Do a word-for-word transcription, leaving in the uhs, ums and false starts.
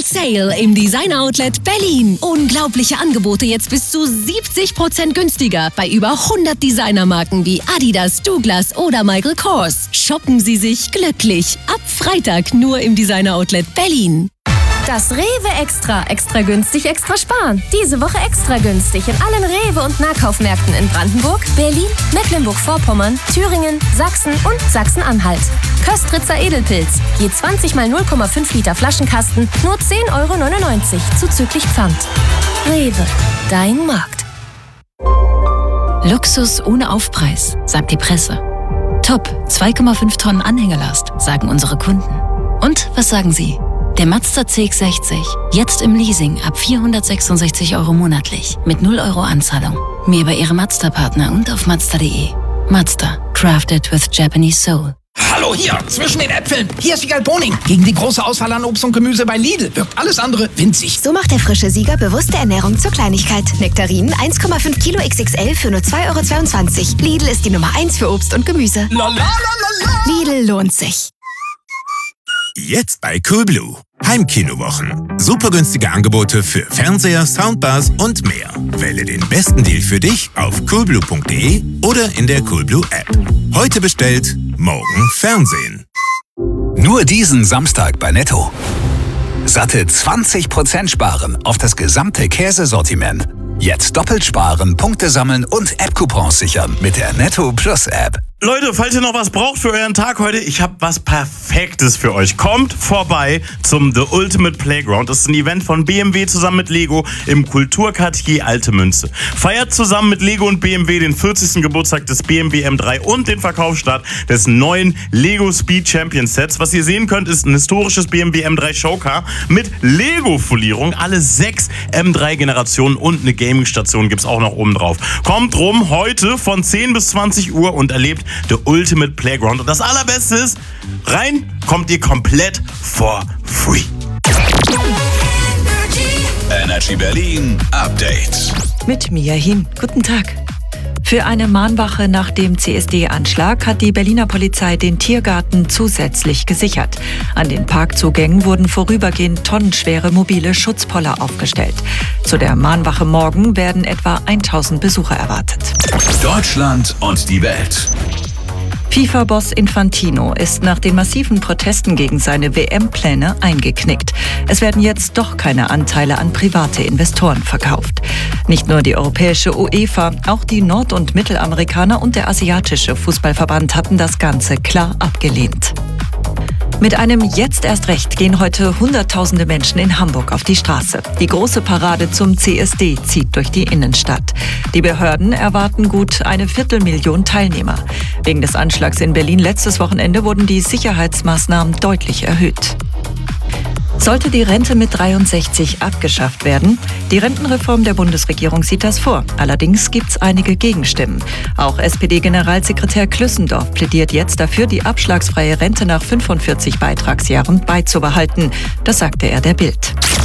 Sale im Designer Outlet Berlin. Unglaubliche Angebote jetzt bis zu siebzig Prozent günstiger bei über hundert Designermarken wie Adidas, Douglas oder Michael Kors. Shoppen Sie sich glücklich. Ab Freitag nur im Designer Outlet Berlin. Das Rewe Extra. Extra günstig, extra sparen. Diese Woche extra günstig in allen Rewe- und Nahkaufmärkten in Brandenburg, Berlin, Mecklenburg-Vorpommern, Thüringen, Sachsen und Sachsen-Anhalt. Köstritzer Edelpilz. Je zwanzig mal null Komma fünf Liter Flaschenkasten nur zehn Euro neunundneunzig zuzüglich Pfand. Rewe. Dein Markt. Luxus ohne Aufpreis, sagt die Presse. Top, zwei Komma fünf Tonnen Anhängelast, sagen unsere Kunden. Und was sagen Sie? Der Mazda C X sechzig, jetzt im Leasing ab vierhundertsechsundsechzig Euro monatlich mit null Euro Anzahlung. Mehr bei Ihrem Mazda-Partner und auf mazda punkt de. Mazda, crafted with Japanese soul. Hallo hier, zwischen den Äpfeln. Hier ist Wiegald Boning. Gegen die große Auswahl an Obst und Gemüse bei Lidl wirkt alles andere winzig. So macht der frische Sieger bewusste Ernährung zur Kleinigkeit. Nektarinen eins Komma fünf Kilo X X L für nur zwei Euro zweiundzwanzig. Lidl ist die Nummer eins für Obst und Gemüse. La, la, la, la, la. Lidl lohnt sich. Jetzt bei Coolblue. Heimkinowochen. Super günstige Angebote für Fernseher, Soundbars und mehr. Wähle den besten Deal für dich auf coolblue punkt de oder in der Coolblue App. Heute bestellt, morgen Fernsehen. Nur diesen Samstag bei Netto. Satte zwanzig Prozent sparen auf das gesamte Käsesortiment. Jetzt doppelt sparen, Punkte sammeln und App-Coupons sichern mit der Netto Plus App. Leute, falls ihr noch was braucht für euren Tag heute, ich habe was Perfektes für euch. Kommt vorbei zum The Ultimate Playground. Das ist ein Event von B M W zusammen mit Lego im Kulturquartier Alte Münze. Feiert zusammen mit Lego und B M W den vierzigsten Geburtstag des B M W M drei und den Verkaufsstart des neuen Lego Speed Champion Sets. Was ihr sehen könnt, ist ein historisches B M W M drei Showcar mit Lego-Folierung. Alle sechs M drei Generationen und eine Gaming-Station gibt's auch noch oben drauf. Kommt rum heute von zehn bis zwanzig Uhr und erlebt The Ultimate Playground. Und das Allerbeste ist, rein kommt ihr komplett for free. Energy Berlin Update. Mit Mia Hin. Guten Tag. Für eine Mahnwache nach dem C S D-Anschlag hat die Berliner Polizei den Tiergarten zusätzlich gesichert. An den Parkzugängen wurden vorübergehend tonnenschwere mobile Schutzpoller aufgestellt. Zu der Mahnwache morgen werden etwa tausend Besucher erwartet. Deutschland und die Welt. FIFA-Boss Infantino ist nach den massiven Protesten gegen seine W M-Pläne eingeknickt. Es werden jetzt doch keine Anteile an private Investoren verkauft. Nicht nur die europäische UEFA, auch die Nord- und Mittelamerikaner und der asiatische Fußballverband hatten das Ganze klar abgelehnt. Mit einem Jetzt erst recht gehen heute Hunderttausende Menschen in Hamburg auf die Straße. Die große Parade zum C S D zieht durch die Innenstadt. Die Behörden erwarten gut eine Viertelmillion Teilnehmer. Wegen des Anschlags in Berlin letztes Wochenende wurden die Sicherheitsmaßnahmen deutlich erhöht. Sollte die Rente mit dreiundsechzig abgeschafft werden? Die Rentenreform der Bundesregierung sieht das vor. Allerdings gibt es einige Gegenstimmen. Auch S P D-Generalsekretär Klüssendorf plädiert jetzt dafür, die abschlagsfreie Rente nach fünfundvierzig Beitragsjahren beizubehalten. Das sagte er der Bild.